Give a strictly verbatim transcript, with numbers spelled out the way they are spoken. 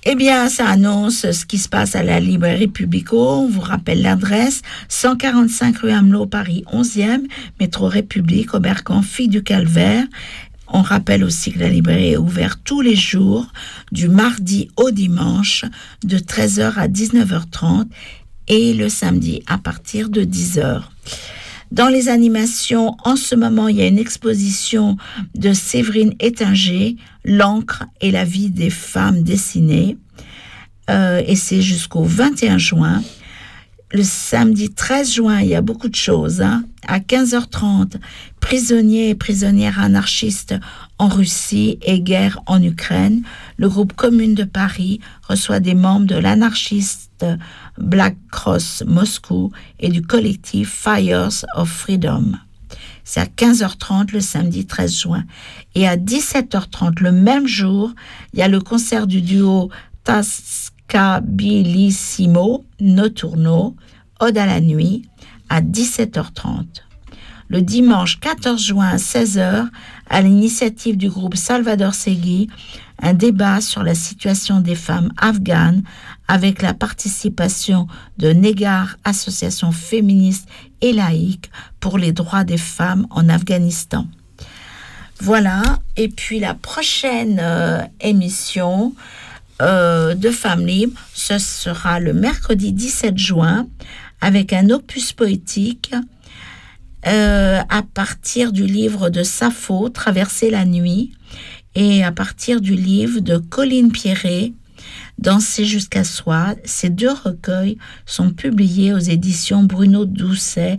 Eh bien, ça annonce ce qui se passe à la librairie Publico. On vous rappelle l'adresse, cent quarante-cinq rue Amelot, Paris onzième, métro République, Oberkampf, Fille du Calvaire. On rappelle aussi que la librairie est ouverte tous les jours, du mardi au dimanche, de treize heures à dix-neuf heures trente, et le samedi à partir de dix heures. Dans les animations, en ce moment, il y a une exposition de Séverine Ettinger, L'encre et la vie des femmes dessinées. Euh, et c'est jusqu'au vingt et un juin. Le samedi treize juin, il y a beaucoup de choses. Hein. À quinze heures trente, prisonniers et prisonnières anarchistes en Russie et guerre en Ukraine. Le groupe Commune de Paris reçoit des membres de l'anarchiste Black Cross Moscou et du collectif Fires of Freedom. C'est à quinze heures trente le samedi treize juin. Et à dix-sept heures trente, le même jour, il y a le concert du duo Tascabilissimo Notturno, Ode à la nuit, à dix-sept heures trente. Le dimanche quatorze juin à seize heures, à l'initiative du groupe Salvador Segui, un débat sur la situation des femmes afghanes avec la participation de Negar, association féministe et laïque pour les droits des femmes en Afghanistan. Voilà, et puis la prochaine euh, émission euh, de Femmes Libres, ce sera le mercredi dix-sept juin avec un opus poétique euh, à partir du livre de Sappho, Traverser la nuit, et à partir du livre de Colline Pierret, Danser jusqu'à soi. Ces deux recueils sont publiés aux éditions Bruno Doucet